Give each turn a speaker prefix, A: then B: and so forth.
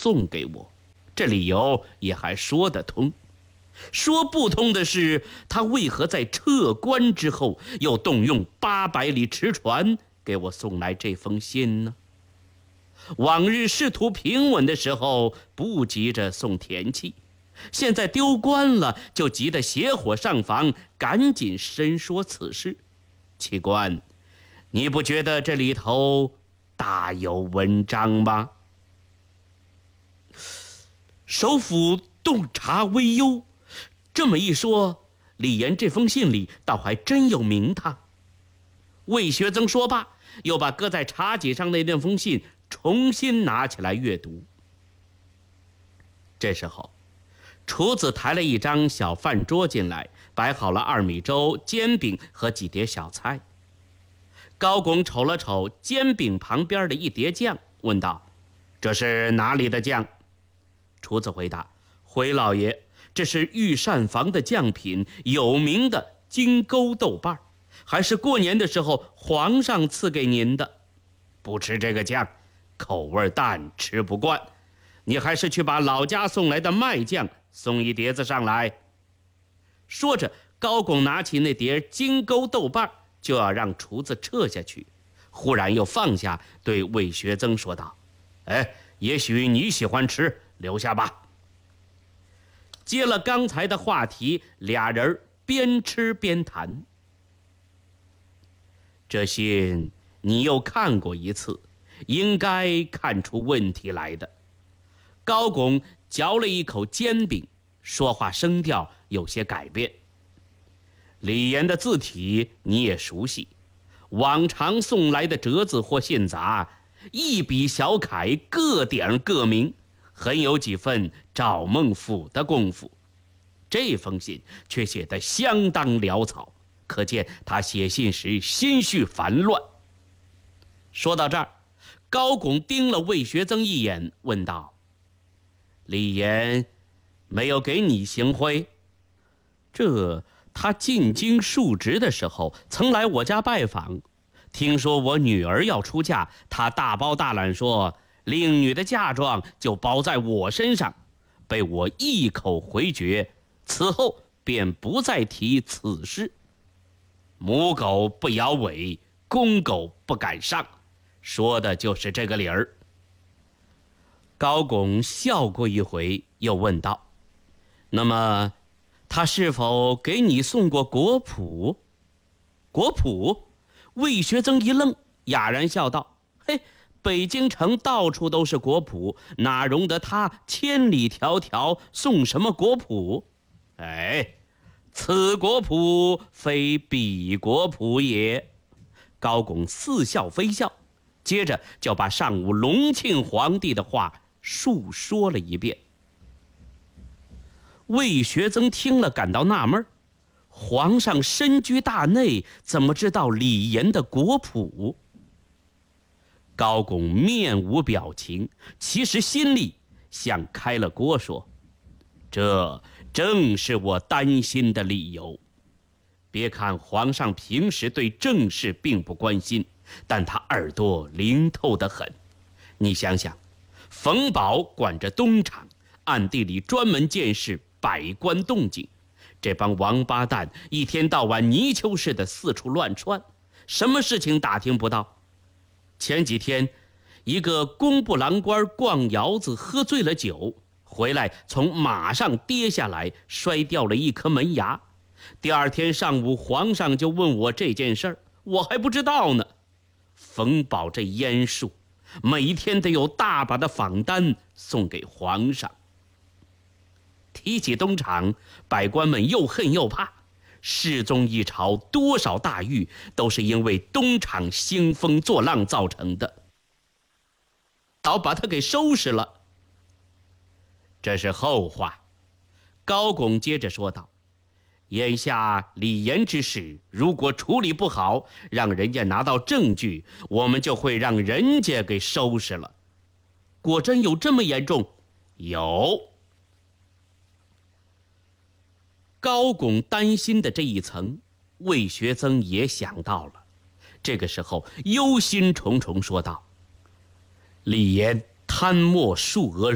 A: 送给我，这理由也还说得通。说不通的是，他为何在撤关之后又动用800里驰船给我送来这封信呢？往日仕途平稳的时候不急着送田契，现在丢官了就急得邪火上房，赶紧申说此事。启官，你不觉得这里头大有文章吗？首府洞察微忧，这么一说，李岩这封信里倒还真有名堂。魏学曾说罢，又把搁在茶几上的那封信重新拿起来阅读。这时候，厨子抬了一张小饭桌进来，摆好了2米粥、煎饼和几碟小菜。高拱瞅了瞅煎饼旁边的一碟酱，问道：“这是哪里的酱？”厨子回答：“回老爷，这是御膳房的酱品，有名的金钩豆瓣，还是过年的时候皇上赐给您的。不吃这个酱，口味淡，吃不惯。你还是去把老家送来的麦酱送一碟子上来。”说着，高拱拿起那碟金钩豆瓣，就要让厨子撤下去，忽然又放下，对魏学曾说道：“也许你喜欢吃，留下吧。”接了刚才的话题，俩人边吃边谈。这信你又看过一次，应该看出问题来的。高拱嚼了一口煎饼，说话声调有些改变。李岩的字体你也熟悉，往常送来的折子或信札，一笔小楷，各点各明，很有几分赵孟俯的功夫。这封信却写得相当潦草，可见他写信时心绪烦乱。说到这儿，高拱盯了魏学曾一眼，问道：“李岩没有给你行贿？”他进京述职的时候曾来我家拜访，听说我女儿要出嫁，他大包大揽说令女的嫁妆就包在我身上，被我一口回绝，此后便不再提此事。母狗不摇尾，公狗不敢上，说的就是这个理儿。高拱笑过一回，又问道：“那么他是否给你送过国谱？”国谱？魏学曾一愣，哑然笑道：“北京城到处都是国谱，哪容得他千里迢迢送什么国谱？此国谱非彼国谱也。”高拱似笑非笑，接着就把上午隆庆皇帝的话述说了一遍。魏学曾听了感到纳闷，皇上身居大内，怎么知道李岩的国谱？高拱面无表情，其实心里像开了锅，说：“这正是我担心的理由。别看皇上平时对政事并不关心，但他耳朵灵透得很。你想想，冯保管着东厂，暗地里专门监视百官动静，这帮王八蛋一天到晚泥鳅似的四处乱窜，什么事情打听不到？前几天，一个工部郎官逛窑子喝醉了酒，回来从马上跌下来，摔掉了一颗门牙。第二天上午，皇上就问我这件事儿，我还不知道呢。冯保这阉术，每天得有大把的访单送给皇上。提起东厂，百官们又恨又怕。世宗一朝多少大狱都是因为东厂兴风作浪造成的，早把他给收拾了。这是后话。高拱接着说道：“眼下李岩之事，如果处理不好，让人家拿到证据，我们就会让人家给收拾了。果真有这么严重？”“有。”高拱担心的这一层，魏学曾也想到了。这个时候忧心忡忡说道：“李岩贪墨数额